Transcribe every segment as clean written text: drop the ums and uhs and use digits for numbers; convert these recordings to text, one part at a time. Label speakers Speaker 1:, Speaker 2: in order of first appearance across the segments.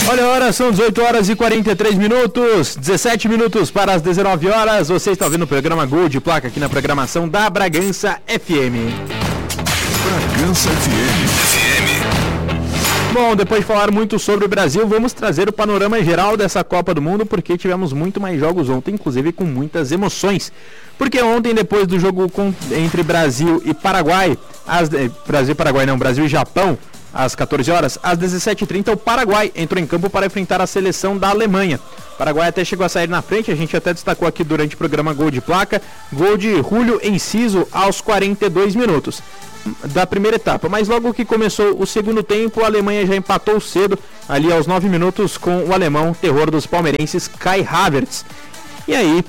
Speaker 1: Olha a hora, são 18 horas e 43 minutos, 17 minutos para as 19 horas. Você está ouvindo o programa Gol de Placa aqui na programação da Bragança FM.
Speaker 2: Bragança FM.
Speaker 1: Bom, depois de falar muito sobre o Brasil, vamos trazer o panorama geral dessa Copa do Mundo, porque tivemos muito mais jogos ontem, inclusive com muitas emoções. Porque ontem, depois do jogo entre Brasil e Paraguai, Brasil e Japão, às 14 horas, às 17h30, o Paraguai entrou em campo para enfrentar a seleção da Alemanha. O Paraguai até chegou a sair na frente, a gente até destacou aqui durante o programa Gol de Placa, gol de Julio Enciso aos 42 minutos da primeira etapa. Mas logo que começou o segundo tempo, a Alemanha já empatou cedo, ali aos 9 minutos, com o alemão terror dos palmeirenses, Kai Havertz. E aí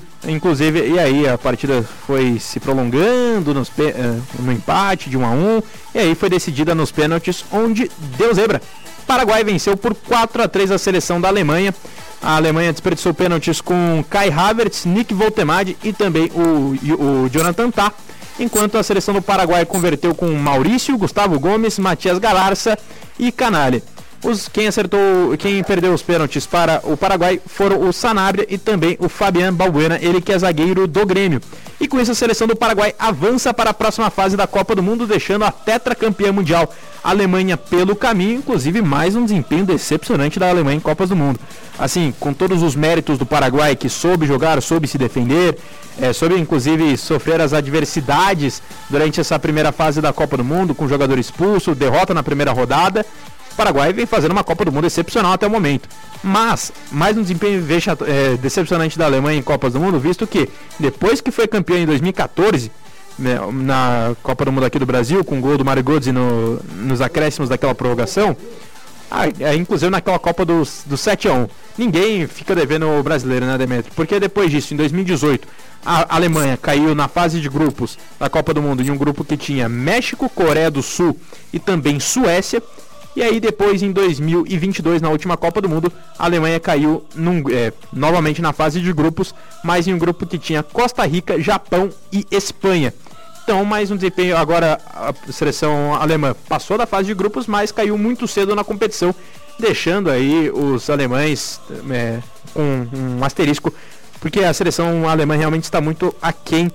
Speaker 1: a partida foi se prolongando no empate de 1-1, e aí foi decidida nos pênaltis, onde deu zebra. Paraguai venceu por 4-3 a seleção da Alemanha. A Alemanha desperdiçou pênaltis com Kai Havertz, Nick Woltemade e também o Jonathan Tah, enquanto a seleção do Paraguai converteu com Maurício, Gustavo Gomes, Matias Galarza e Canale. Quem perdeu os pênaltis para o Paraguai foram o Sanabria e também o Fabián Balbuena, ele que é zagueiro do Grêmio. E com isso a seleção do Paraguai avança para a próxima fase da Copa do Mundo, deixando a tetracampeã mundial a Alemanha pelo caminho, inclusive mais um desempenho decepcionante da Alemanha em Copas do Mundo. Assim, com todos os méritos do Paraguai, que soube jogar, soube se defender, soube inclusive sofrer as adversidades durante essa primeira fase da Copa do Mundo, com jogador expulso, derrota na primeira rodada. O Paraguai vem fazendo uma Copa do Mundo excepcional até o momento. Mas, mais um desempenho decepcionante da Alemanha em Copas do Mundo, visto que, depois que foi campeão em 2014, na Copa do Mundo aqui do Brasil, com o gol do Mario Götze nos acréscimos daquela prorrogação, inclusive naquela Copa do 7-1, ninguém fica devendo o brasileiro, né, Demetrio? Porque depois disso, em 2018, a Alemanha caiu na fase de grupos da Copa do Mundo, em um grupo que tinha México, Coreia do Sul e também Suécia. E aí depois, em 2022, na última Copa do Mundo, a Alemanha caiu novamente na fase de grupos, mas em um grupo que tinha Costa Rica, Japão e Espanha. Então, mais um desempenho. Agora a seleção alemã passou da fase de grupos, mas caiu muito cedo na competição, deixando aí os alemães com um asterisco, porque a seleção alemã realmente está muito aquém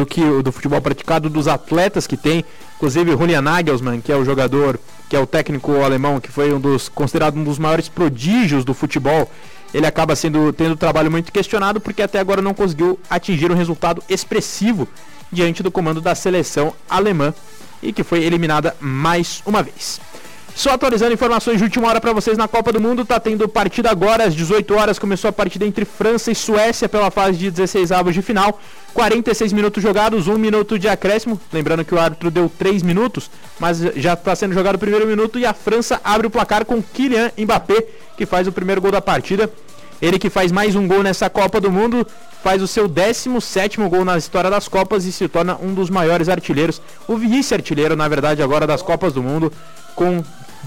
Speaker 1: do futebol praticado, dos atletas que tem. Inclusive Julian Nagelsmann, que é o jogador, que é o técnico alemão, que foi considerado um dos maiores prodígios do futebol, ele acaba tendo trabalho muito questionado, porque até agora não conseguiu atingir um resultado expressivo diante do comando da seleção alemã, e que foi eliminada mais uma vez. Só atualizando informações de última hora para vocês na Copa do Mundo, tá tendo partida agora, às 18 horas, começou a partida entre França e Suécia pela fase de 16avos de final, 46 minutos jogados, 1 minuto de acréscimo, lembrando que o árbitro deu 3 minutos, mas já está sendo jogado o primeiro minuto, e a França abre o placar com Kylian Mbappé, que faz o primeiro gol da partida. Ele que faz mais um gol nessa Copa do Mundo, faz o seu 17º gol na história das Copas e se torna um dos maiores artilheiros, o vice-artilheiro, na verdade, agora das Copas do Mundo, com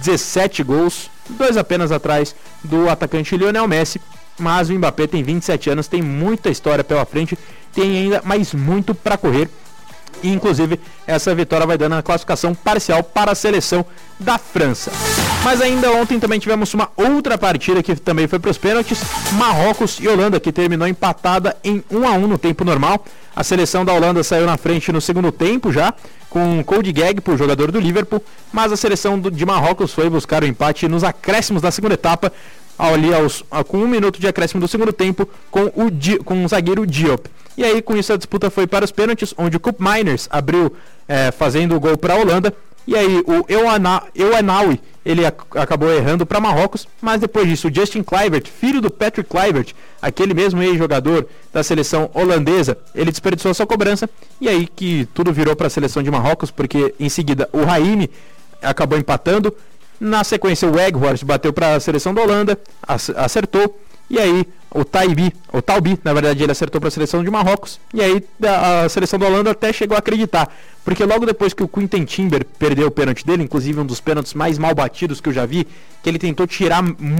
Speaker 1: 17 gols, 2 apenas atrás do atacante Lionel Messi. Mas o Mbappé tem 27 anos, tem muita história pela frente, tem ainda mais muito para correr. E inclusive essa vitória vai dando a classificação parcial para a seleção da França. Mas ainda ontem também tivemos uma outra partida que também foi para os pênaltis, Marrocos e Holanda, que terminou empatada em 1-1 no tempo normal. A seleção da Holanda saiu na frente no segundo tempo já, com Cody Gakpo, jogador do Liverpool, mas a seleção de Marrocos foi buscar o empate nos acréscimos da segunda etapa, ali com 1 minuto de acréscimo do segundo tempo, com o zagueiro Diop. E aí com isso a disputa foi para os pênaltis, onde o Koop Meiners abriu fazendo o gol para a Holanda. E aí o Euanawi, ele acabou errando para Marrocos, mas depois disso o Justin Kluivert, filho do Patrick Kluivert, aquele mesmo ex-jogador da seleção holandesa, ele desperdiçou sua cobrança, e aí que tudo virou para a seleção de Marrocos, porque em seguida o Raimi acabou empatando. Na sequência o Weghorst bateu para a seleção da Holanda, acertou, e aí o Talbi, na verdade ele acertou para a seleção de Marrocos, e aí a seleção da Holanda até chegou a acreditar, porque logo depois que o Quinten Timber perdeu o pênalti dele, inclusive um dos pênaltis mais mal batidos que eu já vi, que ele tentou tirar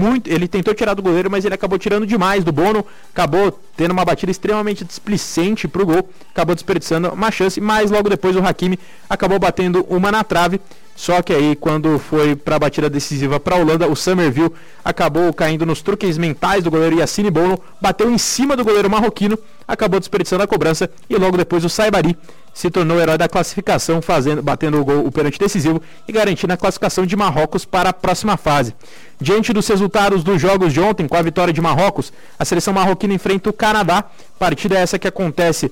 Speaker 1: do goleiro, mas ele acabou tirando demais do Bono, acabou tendo uma batida extremamente displicente pro gol, acabou desperdiçando uma chance, mas logo depois o Hakimi acabou batendo uma na trave. Só que aí, quando foi para a batida decisiva para a Holanda, o Summerville acabou caindo nos truques mentais do goleiro Yassine Bono, bateu em cima do goleiro marroquino, acabou desperdiçando a cobrança e logo depois o Saibari se tornou o herói da classificação, batendo o pênalti decisivo e garantindo a classificação de Marrocos para a próxima fase. Diante dos resultados dos jogos de ontem, com a vitória de Marrocos, a seleção marroquina enfrenta o Canadá, partida essa que acontece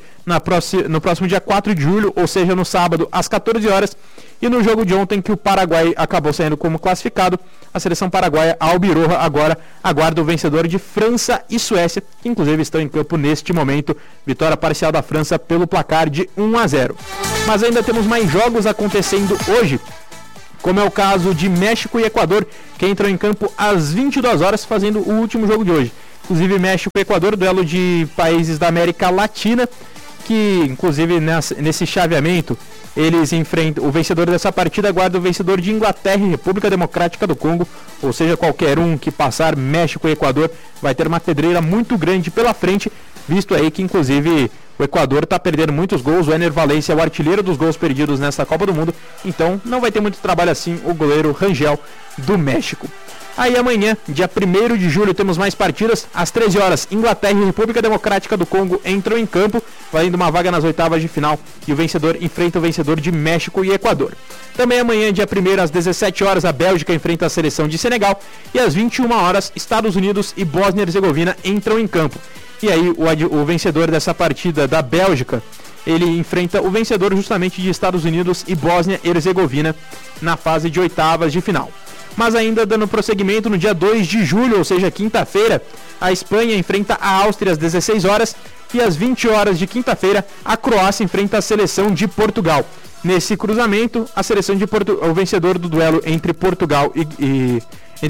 Speaker 1: no próximo dia 4 de julho, ou seja, no sábado, às 14 horas. E no jogo de ontem, que o Paraguai acabou saindo como classificado, a seleção paraguaia, a Albiroja, agora aguarda o vencedor de França e Suécia, que inclusive estão em campo neste momento. Vitória parcial da França pelo placar de 1-0. Mas ainda temos mais jogos acontecendo hoje, como é o caso de México e Equador, que entram em campo às 22 horas, fazendo o último jogo de hoje. Inclusive México e Equador, duelo de países da América Latina, que inclusive nesse chaveamento eles enfrentam, o vencedor dessa partida aguarda o vencedor de Inglaterra e República Democrática do Congo, ou seja, qualquer um que passar México e Equador vai ter uma pedreira muito grande pela frente, visto aí que inclusive o Equador está perdendo muitos gols, o Ener Valencia é o artilheiro dos gols perdidos nessa Copa do Mundo, então não vai ter muito trabalho assim o goleiro Rangel do México. Aí amanhã, dia 1º de julho, temos mais partidas. Às 13 horas, Inglaterra e República Democrática do Congo entram em campo, valendo uma vaga nas oitavas de final. E o vencedor enfrenta o vencedor de México e Equador. Também amanhã, dia 1º, às 17 horas, a Bélgica enfrenta a seleção de Senegal. E às 21 horas, Estados Unidos e Bósnia e Herzegovina entram em campo. E aí, o vencedor dessa partida da Bélgica, ele enfrenta o vencedor justamente de Estados Unidos e Bósnia e Herzegovina na fase de oitavas de final. Mas ainda dando prosseguimento, no dia 2 de julho, ou seja, quinta-feira, a Espanha enfrenta a Áustria às 16 horas e às 20 horas de quinta-feira, a Croácia enfrenta a seleção de Portugal. Nesse cruzamento, a seleção de o vencedor do duelo entre Portugal e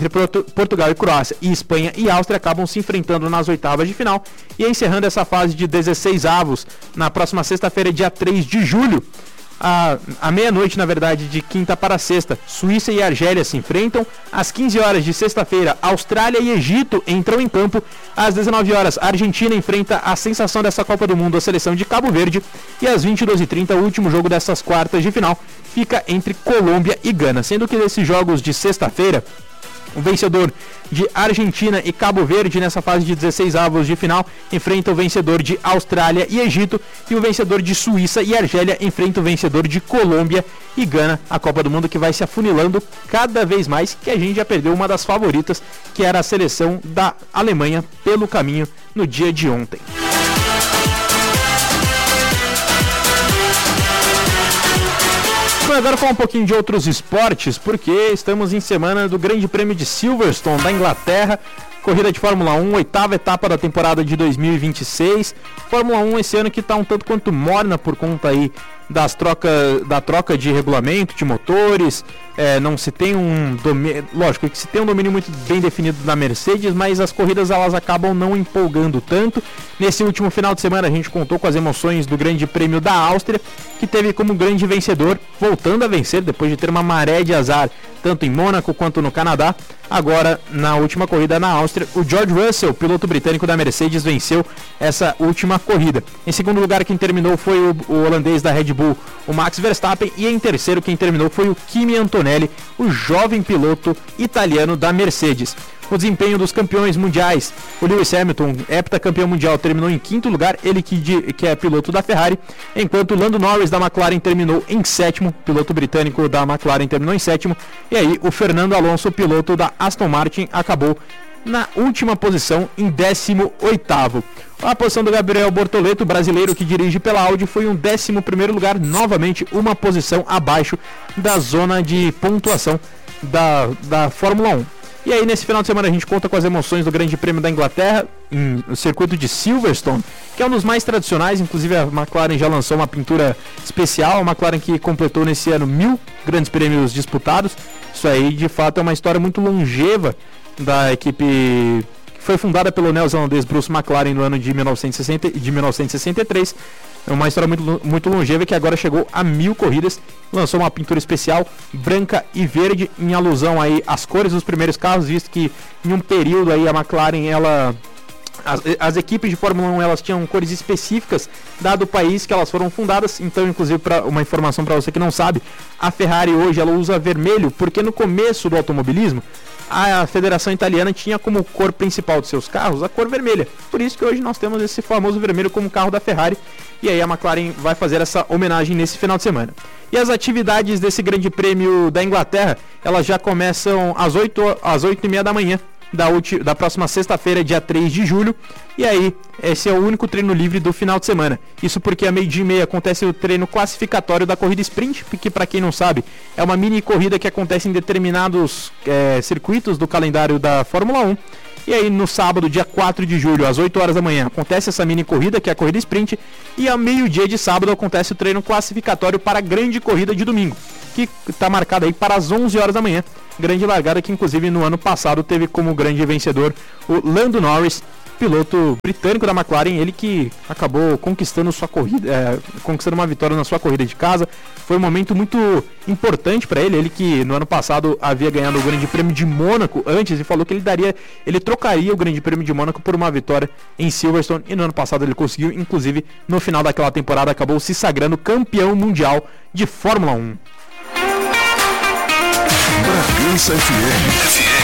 Speaker 1: Croácia e Espanha e Áustria acabam se enfrentando nas oitavas de final e encerrando essa fase de 16avos na próxima sexta-feira, dia 3 de julho. À meia-noite, na verdade, de quinta para sexta, Suíça e Argélia se enfrentam. Às 15 horas de sexta-feira, Austrália e Egito entram em campo. Às 19 horas, a Argentina enfrenta a sensação dessa Copa do Mundo, a seleção de Cabo Verde. E às 22h30, o último jogo dessas quartas de final fica entre Colômbia e Gana. Sendo que nesses jogos de sexta-feira, o vencedor de Argentina e Cabo Verde nessa fase de 16avos de final enfrenta o vencedor de Austrália e Egito, e o vencedor de Suíça e Argélia enfrenta o vencedor de Colômbia e Gana. A Copa do Mundo que vai se afunilando cada vez mais, que a gente já perdeu uma das favoritas, que era a seleção da Alemanha, pelo caminho no dia de ontem. Agora falar um pouquinho de outros esportes, porque estamos em semana do Grande Prêmio de Silverstone da Inglaterra, corrida de Fórmula 1, 8ª etapa da temporada de 2026. Fórmula 1 esse ano que está um tanto quanto morna por conta aí da troca de regulamento, de motores. Não se tem um domínio, lógico que se tem um domínio muito bem definido da Mercedes, mas as corridas elas acabam não empolgando tanto. Nesse último final de semana a gente contou com as emoções do Grande Prêmio da Áustria, que teve como grande vencedor, voltando a vencer depois de ter uma maré de azar tanto em Mônaco quanto no Canadá. Agora, na última corrida na Áustria, o George Russell, piloto britânico da Mercedes, venceu essa última corrida. Em segundo lugar, quem terminou foi o holandês da Red Bull, o Max Verstappen, e em terceiro, quem terminou foi o Kimi Antonelli, o jovem piloto italiano da Mercedes. O desempenho dos campeões mundiais: o Lewis Hamilton, heptacampeão mundial, terminou em quinto lugar, ele que é piloto da Ferrari, enquanto o Lando Norris da McLaren terminou em sétimo, piloto britânico da McLaren terminou em sétimo, e aí o Fernando Alonso, piloto da Aston Martin, acabou na última posição, em 18º. A posição do Gabriel Bortoleto, brasileiro que dirige pela Audi, foi um 11º lugar, novamente uma posição abaixo da zona de pontuação da Fórmula 1. E aí nesse final de semana a gente conta com as emoções do Grande Prêmio da Inglaterra, no circuito de Silverstone, que é um dos mais tradicionais. Inclusive a McLaren já lançou uma pintura especial, a McLaren que completou nesse ano 1000 grandes prêmios disputados. Isso aí de fato é uma história muito longeva da equipe que foi fundada pelo neozelandês Bruce McLaren no ano de 1963. É uma história muito longeva que agora chegou a 1.000 corridas. Lançou uma pintura especial branca e verde em alusão aí às cores dos primeiros carros, visto que em um período aí a McLaren, as equipes de Fórmula 1 elas tinham cores específicas dado o país que elas foram fundadas. Então, inclusive, para uma informação para você que não sabe, a Ferrari hoje ela usa vermelho porque no começo do automobilismo a Federação Italiana tinha como cor principal de seus carros a cor vermelha. Por isso que hoje nós temos esse famoso vermelho como carro da Ferrari. E aí a McLaren vai fazer essa homenagem nesse final de semana. E as atividades desse Grande Prêmio da Inglaterra, elas já começam às 8h30 da manhã da próxima sexta-feira, dia 3 de julho. E aí, esse é o único treino livre do final de semana. Isso porque a 12h30 acontece o treino classificatório da corrida sprint, que para quem não sabe, é uma mini corrida que acontece em determinados circuitos do calendário da Fórmula 1. E aí no sábado, dia 4 de julho, às 8 horas da manhã, acontece essa mini corrida, que é a corrida sprint. E ao meio-dia de sábado acontece o treino classificatório para a grande corrida de domingo, que está marcada aí para as 11 horas da manhã. Grande largada que inclusive no ano passado teve como grande vencedor o Lando Norris, piloto britânico da McLaren, ele que acabou conquistando sua corrida, conquistando uma vitória na sua corrida de casa. Foi um momento muito importante para ele que no ano passado havia ganhado o Grande Prêmio de Mônaco antes e falou que ele trocaria o Grande Prêmio de Mônaco por uma vitória em Silverstone, e no ano passado ele conseguiu, inclusive no final daquela temporada acabou se sagrando campeão mundial de Fórmula 1.
Speaker 2: Bragança FM.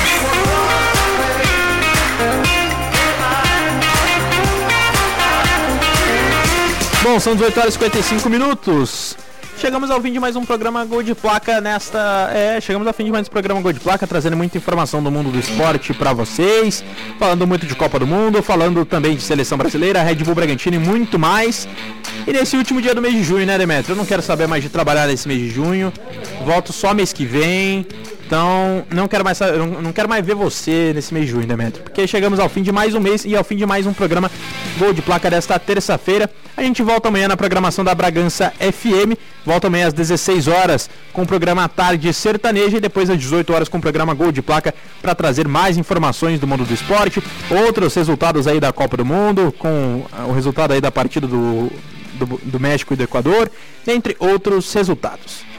Speaker 1: Bom, são 18 horas e 55 minutos. Chegamos ao fim de mais um programa Gol de Placa chegamos ao fim de mais um programa Gol de Placa, trazendo muita informação do mundo do esporte pra vocês, falando muito de Copa do Mundo, falando também de Seleção Brasileira, Red Bull Bragantino e muito mais. E nesse último dia do mês de junho, né, Demetrio? Eu não quero saber mais de trabalhar nesse mês de junho, volto só mês que vem. Então, não quero mais ver você nesse mês de junho, Demetrio, porque chegamos ao fim de mais um mês e ao fim de mais um programa Gol de Placa desta terça-feira. A gente volta amanhã na programação da Bragança FM, volta amanhã às 16 horas com o programa Tarde Sertaneja e depois às 18 horas com o programa Gol de Placa para trazer mais informações do mundo do esporte, outros resultados aí da Copa do Mundo, com o resultado aí da partida do México e do Equador, entre outros resultados.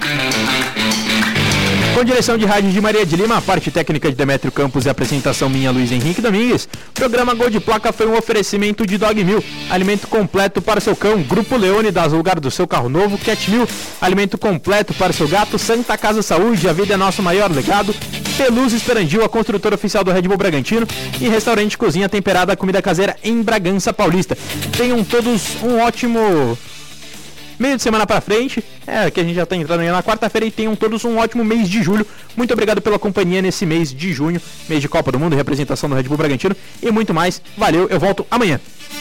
Speaker 1: Com direção de rádio de Maria de Lima, a parte técnica de Demetrio Campos e a apresentação minha, Luiz Henrique Domingues, o programa Gol de Placa foi um oferecimento de Dog Meal, alimento completo para o seu cão, Grupo Leone, dá lugar do seu carro novo, Cat Meal, alimento completo para o seu gato, Santa Casa Saúde, a vida é nosso maior legado, Peluz Esperandil, a construtora oficial do Red Bull Bragantino, e Restaurante Cozinha Temperada, comida caseira em Bragança Paulista. Tenham todos um ótimo meio de semana pra frente, que a gente já tá entrando aí na quarta-feira, e tenham todos um ótimo mês de julho. Muito obrigado pela companhia nesse mês de junho, mês de Copa do Mundo, representação do Red Bull Bragantino e muito mais. Valeu, eu volto amanhã.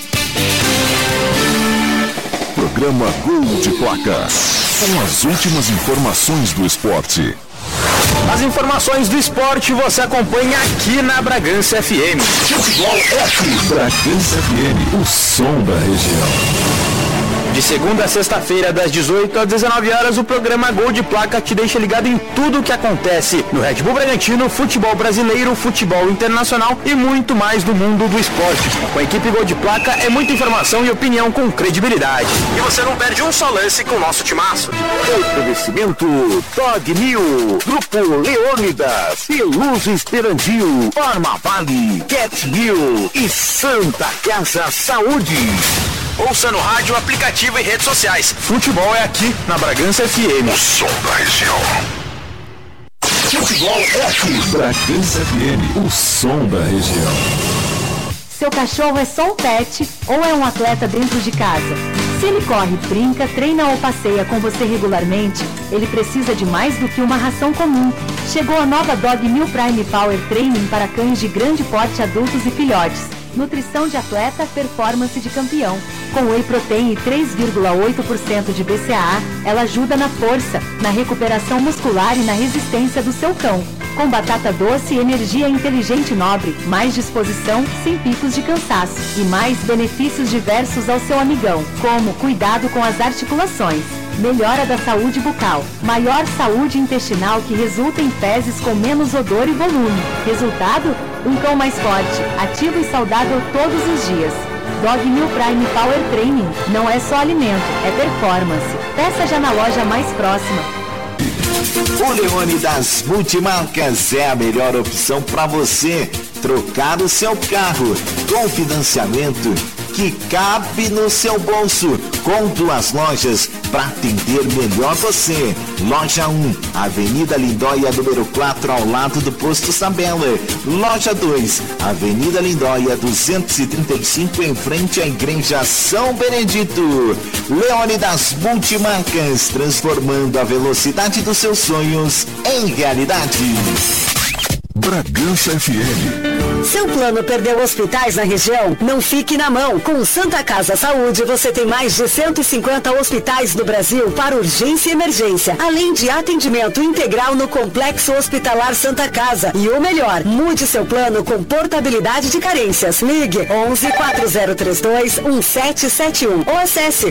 Speaker 2: Programa Gol de Placa, com as últimas informações do esporte.
Speaker 1: As informações do esporte você acompanha aqui na Bragança FM.
Speaker 2: Futebol F. Bragança FM, o som da região.
Speaker 1: De segunda a sexta-feira, das 18 às 19 horas, o programa Gol de Placa te deixa ligado em tudo o que acontece no Red Bull Bragantino, futebol brasileiro, futebol internacional e muito mais do mundo do esporte. Com a equipe Gol de Placa é muita informação e opinião com credibilidade. E você não perde um só lance com o nosso timaço.
Speaker 3: Oferecimento Dog Meal, Grupo Leônidas, Peluz Esperandil, Forma Vale, Cat Meal e Santa Casa Saúde.
Speaker 1: Ouça no rádio, aplicativo e redes sociais. Futebol é aqui na Bragança FM.
Speaker 2: O som da região. Futebol é aqui. Bragança FM, o som da região.
Speaker 4: Seu cachorro é só um pet ou é um atleta dentro de casa? Se ele corre, brinca, treina ou passeia com você regularmente, ele precisa de mais do que uma ração comum. Chegou a nova Dog Meal Prime Power Training para cães de grande porte, adultos e filhotes. Nutrição de atleta, performance de campeão. Com Whey Protein e 3,8% de BCAA, ela ajuda na força, na recuperação muscular e na resistência do seu cão. Com batata doce, energia inteligente e nobre, mais disposição, sem picos de cansaço. E mais benefícios diversos ao seu amigão, como cuidado com as articulações, melhora da saúde bucal, maior saúde intestinal que resulta em fezes com menos odor e volume. Resultado? Um cão mais forte, ativo e saudável todos os dias. Dog Meal Prime Power Training não é só alimento, é performance. Peça já na loja mais próxima.
Speaker 3: O Leônidas Multimarcas é a melhor opção para você trocar o seu carro com financiamento que cabe no seu bolso, com 2 lojas para atender melhor você. Loja 1, Avenida Lindóia, número 4, ao lado do Posto Sabela. Loja 2, Avenida Lindóia, 235, em frente à Igreja São Benedito. Leônidas Multimarcas, transformando a velocidade dos seus sonhos em realidade.
Speaker 2: Bragança FM.
Speaker 5: Seu plano perdeu hospitais na região? Não fique na mão. Com Santa Casa Saúde, você tem mais de 150 hospitais no Brasil para urgência e emergência, além de atendimento integral no Complexo Hospitalar Santa Casa. E o melhor, mude seu plano com portabilidade de carências. Ligue 11-4032-1771 ou acesse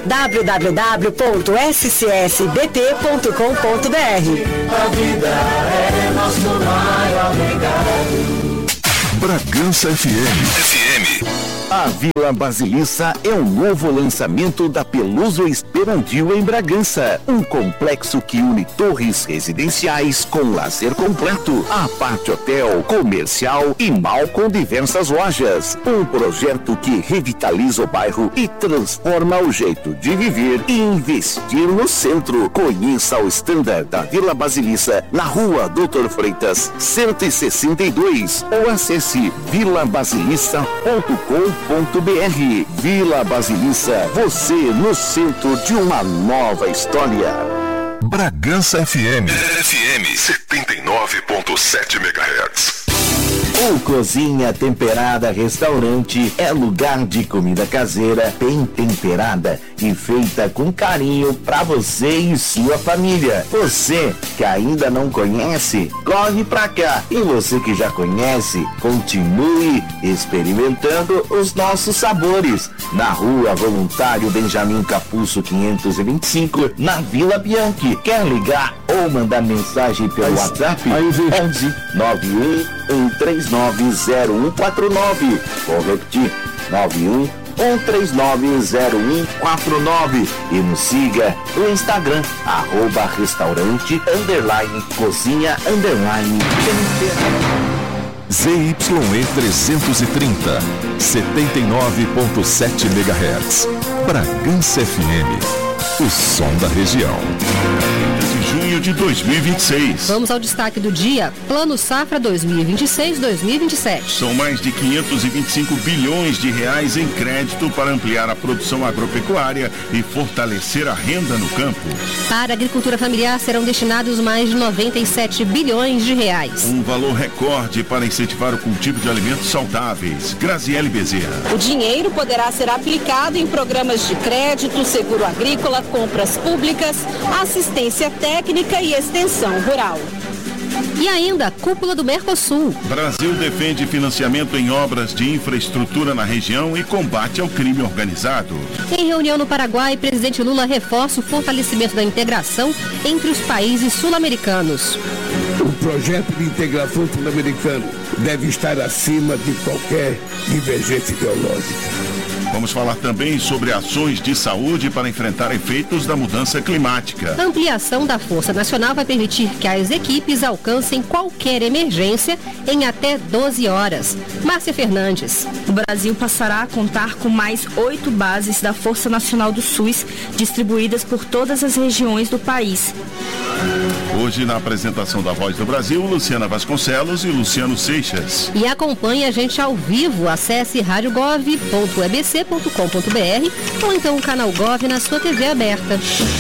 Speaker 5: www.scsbp.com.br.
Speaker 3: A vida é nosso maior legado.
Speaker 2: Bragança FM.
Speaker 3: A Vila Basiliça é um novo lançamento da Peluso Esperandio em Bragança. Um complexo que une torres residenciais com lazer completo, a parte hotel, comercial e mall com diversas lojas. Um projeto que revitaliza o bairro e transforma o jeito de viver e investir no centro. Conheça o standard da Vila Basiliça na Rua Doutor Freitas, 162 ou acesse vilabasiliça.com.br. Vila Basiliça, você no centro de uma nova história.
Speaker 2: Bragança FM 79.7 MHz.
Speaker 3: O Cozinha Temperada Restaurante é lugar de comida caseira, bem temperada e feita com carinho para você e sua família. Você que ainda não conhece, corre pra cá. E você que já conhece, continue experimentando os nossos sabores. Na Rua Voluntário Benjamin Capuzzo 525, na Vila Bianchi. Quer ligar ou mandar mensagem pelo WhatsApp? 11 91 1390149. Vou repetir, 91 1390149. E nos siga no Instagram, @restaurante_cozinha_
Speaker 2: ZYE 330, 79.7 MHz. Bragança FM, o som da região.
Speaker 6: De junho de 2026.
Speaker 7: Vamos ao destaque do dia. Plano Safra 2026-2027.
Speaker 6: São mais de 525 bilhões de reais em crédito para ampliar a produção agropecuária e fortalecer a renda no campo.
Speaker 7: Para a agricultura familiar serão destinados mais de 97 bilhões de reais.
Speaker 6: Um valor recorde para incentivar o cultivo de alimentos saudáveis. Graziele Bezerra.
Speaker 8: O dinheiro poderá ser aplicado em programas de crédito, seguro agrícola, compras públicas, assistência técnica e extensão rural.
Speaker 7: E ainda, cúpula do Mercosul.
Speaker 6: Brasil defende financiamento em obras de infraestrutura na região e combate ao crime organizado.
Speaker 7: Em reunião no Paraguai, presidente Lula reforça o fortalecimento da integração entre os países sul-americanos.
Speaker 9: O projeto de integração sul-americano deve estar acima de qualquer divergência ideológica.
Speaker 6: Vamos falar também sobre ações de saúde para enfrentar efeitos da mudança climática.
Speaker 7: A ampliação da Força Nacional vai permitir que as equipes alcancem qualquer emergência em até 12 horas. Márcia Fernandes.
Speaker 10: O Brasil passará a contar com mais 8 bases da Força Nacional do SUS, distribuídas por todas as regiões do país.
Speaker 6: Hoje, na apresentação da Voz do Brasil, Luciana Vasconcelos e Luciano Seixas.
Speaker 7: E acompanhe a gente ao vivo. Acesse radiogov.ebc.com.br ou então o canal Gov na sua TV aberta.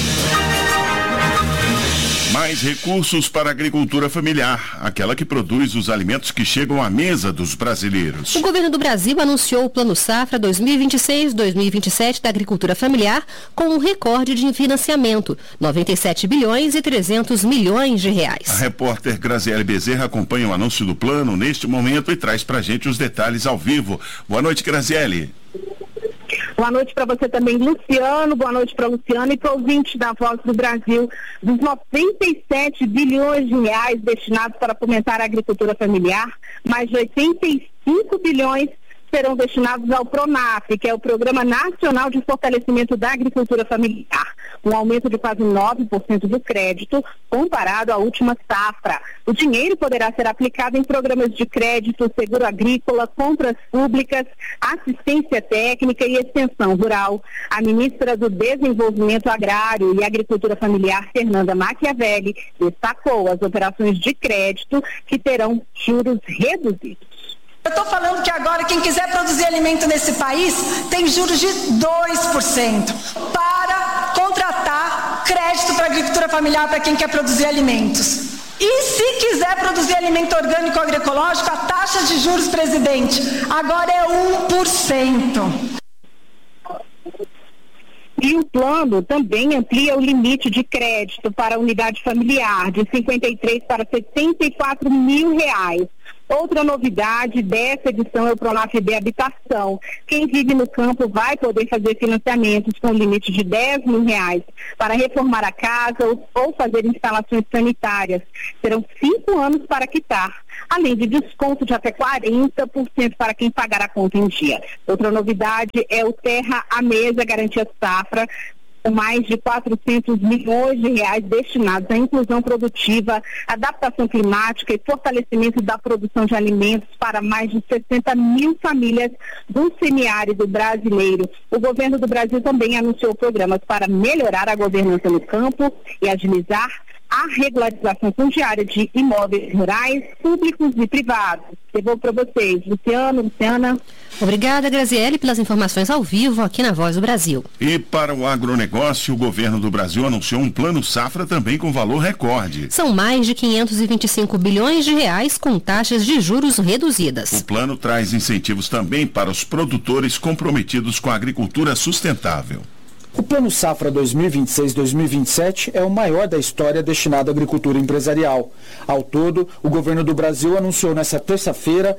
Speaker 6: Mais recursos para a agricultura familiar, aquela que produz os alimentos que chegam à mesa dos brasileiros.
Speaker 7: O governo do Brasil anunciou o Plano Safra 2026-2027 da agricultura familiar com um recorde de financiamento, 97 bilhões e 300 milhões de reais.
Speaker 6: A repórter Graziele Bezerra acompanha o anúncio do plano neste momento e traz pra gente os detalhes ao vivo. Boa noite, Graziele.
Speaker 11: Boa noite para você também, Luciano. Boa noite para Luciano e para o ouvinte da Voz do Brasil. Dos 97 bilhões de reais destinados para fomentar a agricultura familiar, mais de 85 bilhões serão destinados ao PRONAF, que é o Programa Nacional de Fortalecimento da Agricultura Familiar, um aumento de quase 9% do crédito comparado à última safra. O dinheiro poderá ser aplicado em programas de crédito, seguro agrícola, compras públicas, assistência técnica e extensão rural. A ministra do Desenvolvimento Agrário e Agricultura Familiar, Fernanda Machiavelli, destacou as operações de crédito que terão juros reduzidos.
Speaker 12: Eu estou falando que agora quem quiser produzir alimento nesse país tem juros de 2% para contratar crédito para a agricultura familiar para quem quer produzir alimentos. E se quiser produzir alimento orgânico ou agroecológico, a taxa de juros, presidente, agora é 1%.
Speaker 11: E o plano também amplia o limite de crédito para a unidade familiar de 53 para 74 mil reais. Outra novidade dessa edição é o PRONAF de Habitação. Quem vive no campo vai poder fazer financiamentos com limite de 10 mil reais para reformar a casa ou fazer instalações sanitárias. Serão 5 anos para quitar, além de desconto de até 40% para quem pagar a conta em dia. Outra novidade é o Terra à Mesa Garantia Safra, com mais de 400 milhões de reais destinados à inclusão produtiva, adaptação climática e fortalecimento da produção de alimentos para mais de 60 mil famílias do semiárido brasileiro. O governo do Brasil também anunciou programas para melhorar a governança no campo e agilizar a regularização fundiária de imóveis rurais, públicos e privados. Devolvo para vocês. Luciana.
Speaker 7: Obrigada, Graziele, pelas informações ao vivo aqui na Voz do Brasil.
Speaker 6: E para o agronegócio, o governo do Brasil anunciou um plano safra também com valor recorde.
Speaker 7: São mais de 525 bilhões de reais com taxas de juros reduzidas.
Speaker 6: O plano traz incentivos também para os produtores comprometidos com a agricultura sustentável.
Speaker 13: O Plano Safra 2026-2027 é o maior da história destinado à agricultura empresarial. Ao todo, o governo do Brasil anunciou nesta terça-feira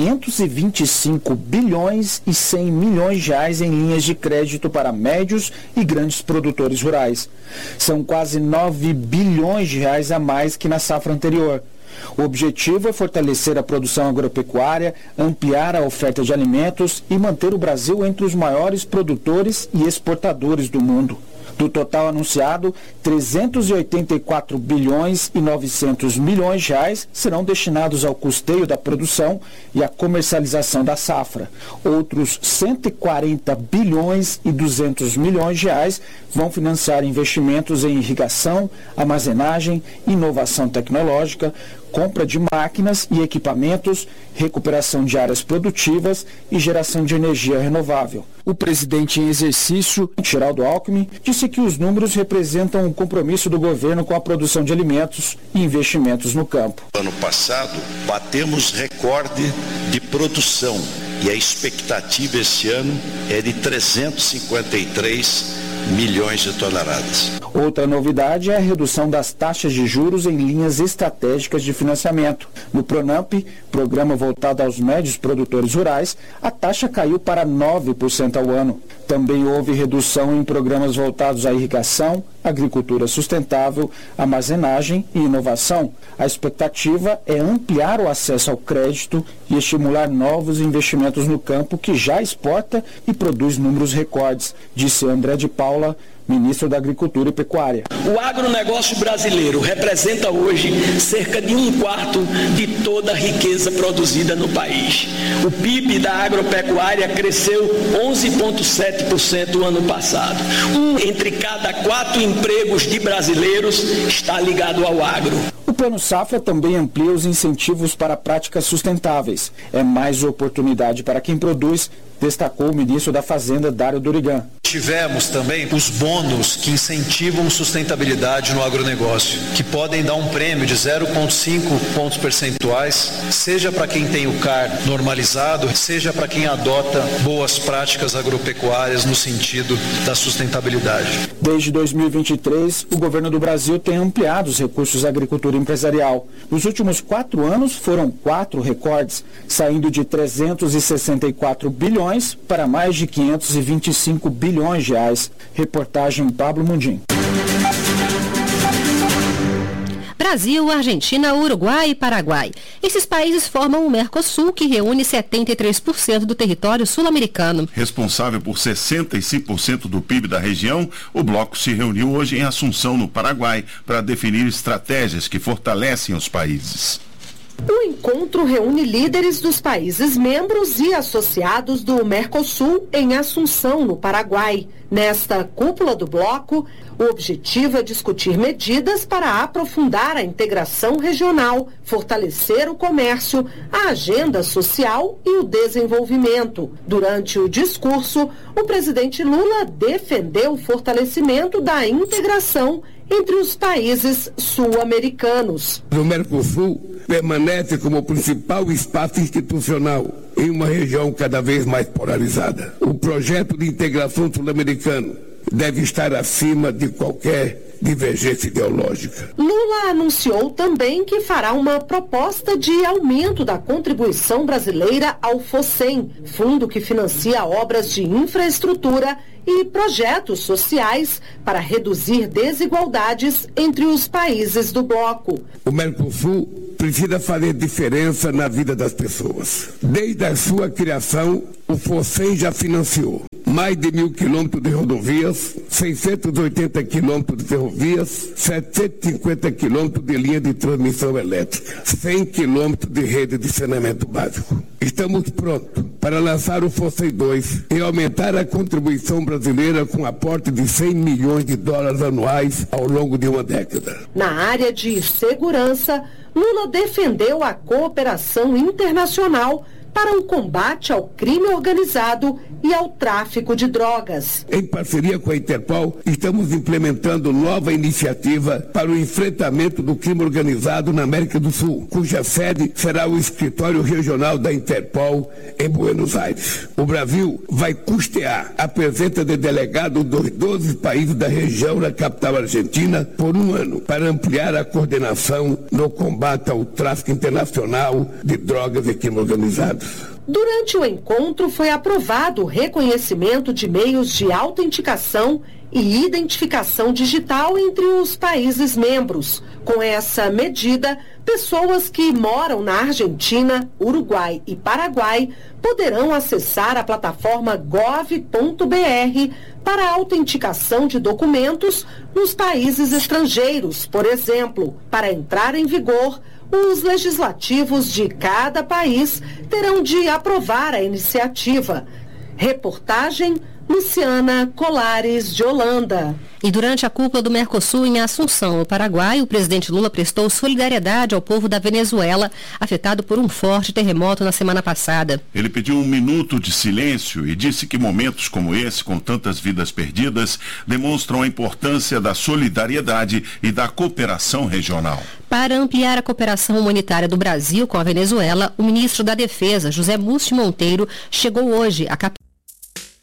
Speaker 13: 525 bilhões e 100 milhões de reais em linhas de crédito para médios e grandes produtores rurais. São quase 9 bilhões de reais a mais que na safra anterior. O objetivo é fortalecer a produção agropecuária, ampliar a oferta de alimentos e manter o Brasil entre os maiores produtores e exportadores do mundo. Do total anunciado, 384 bilhões e 900 milhões de reais serão destinados ao custeio da produção e à comercialização da safra. Outros 140 bilhões e 200 milhões de reais vão financiar investimentos em irrigação, armazenagem, inovação tecnológica, compra de máquinas e equipamentos, recuperação de áreas produtivas e geração de energia renovável. O presidente em exercício, Geraldo Alckmin, disse que os números representam um compromisso do governo com a produção de alimentos e investimentos no campo.
Speaker 14: Ano passado, batemos recorde de produção e a expectativa este ano é de 353 milhões de toneladas.
Speaker 13: Outra novidade é a redução das taxas de juros em linhas estratégicas de financiamento. No PRONAMP, programa voltado aos médios produtores rurais, a taxa caiu para 9% ao ano. Também houve redução em programas voltados à irrigação, agricultura sustentável, armazenagem e inovação. A expectativa é ampliar o acesso ao crédito e estimular novos investimentos no campo que já exporta e produz números recordes, disse André de Paula, ministro da Agricultura e Pecuária.
Speaker 15: O agronegócio brasileiro representa hoje cerca de 1/4 de toda a riqueza produzida no país. O PIB da agropecuária cresceu 11,7% no ano passado. Entre cada 4 empregos de brasileiros está ligado ao agro.
Speaker 13: O Plano Safra também amplia os incentivos para práticas sustentáveis. É mais oportunidade para quem produz, destacou o ministro da Fazenda, Dário Durigan.
Speaker 16: Tivemos também os bônus que incentivam sustentabilidade no agronegócio, que podem dar um prêmio de 0,5 pontos percentuais, seja para quem tem o CAR normalizado, seja para quem adota boas práticas agropecuárias no sentido da sustentabilidade.
Speaker 13: Desde 2023, o governo do Brasil tem ampliado os recursos à agricultura empresarial. Nos últimos 4 anos, foram 4 recordes, saindo de 364 bilhões para mais de 525 bilhões de reais. Reportagem Pablo Mundim.
Speaker 7: Brasil, Argentina, Uruguai e Paraguai. Esses países formam o Mercosul, que reúne 73% do território sul-americano.
Speaker 6: Responsável por 65% do PIB da região, o bloco se reuniu hoje em Assunção, no Paraguai, para definir estratégias que fortalecem os países.
Speaker 17: O encontro reúne líderes dos países membros e associados do Mercosul em Assunção, no Paraguai. Nesta cúpula do bloco, o objetivo é discutir medidas para aprofundar a integração regional, fortalecer o comércio, a agenda social e o desenvolvimento. Durante o discurso, o presidente Lula defendeu o fortalecimento da integração entre os países sul-americanos.
Speaker 9: O Mercosul permanece como o principal espaço institucional em uma região cada vez mais polarizada. O projeto de integração sul-americano deve estar acima de qualquer divergência ideológica.
Speaker 17: Lula anunciou também que fará uma proposta de aumento da contribuição brasileira ao FOSEM, fundo que financia obras de infraestrutura e projetos sociais para reduzir desigualdades entre os países do bloco.
Speaker 9: O Mercosul precisa fazer diferença na vida das pessoas. Desde a sua criação, o FOSEM já financiou mais de 1.000 quilômetros de rodovias, 680 quilômetros de ferrovias, 750 quilômetros de linha de transmissão elétrica, 100 quilômetros de rede de saneamento básico. Estamos prontos para lançar o FOSEM 2 e aumentar a contribuição brasileira com aporte de 100 milhões de dólares anuais ao longo de uma década.
Speaker 17: Na área de segurança, Lula defendeu a cooperação internacional para o combate ao crime organizado e ao tráfico de drogas.
Speaker 9: Em parceria com a Interpol, estamos implementando nova iniciativa para o enfrentamento do crime organizado na América do Sul, cuja sede será o escritório regional da Interpol em Buenos Aires. O Brasil vai custear a presença de delegados dos 12 países da região na capital argentina por um ano, para ampliar a coordenação no combate ao tráfico internacional de drogas e crime organizado.
Speaker 17: Durante o encontro foi aprovado o reconhecimento de meios de autenticação e identificação digital entre os países membros. Com essa medida, pessoas que moram na Argentina, Uruguai e Paraguai poderão acessar a plataforma gov.br para a autenticação de documentos nos países estrangeiros. Por exemplo, para entrar em vigor, os legislativos de cada país terão de aprovar a iniciativa. Reportagem Luciana Colares, de Holanda.
Speaker 7: E durante a cúpula do Mercosul em Assunção, no Paraguai, o presidente Lula prestou solidariedade ao povo da Venezuela, afetado por um forte terremoto na semana passada.
Speaker 6: Ele pediu 1 minuto de silêncio e disse que momentos como esse, com tantas vidas perdidas, demonstram a importância da solidariedade e da cooperação regional.
Speaker 7: Para ampliar a cooperação humanitária do Brasil com a Venezuela, o ministro da Defesa, José Múcio Monteiro, chegou hoje à capital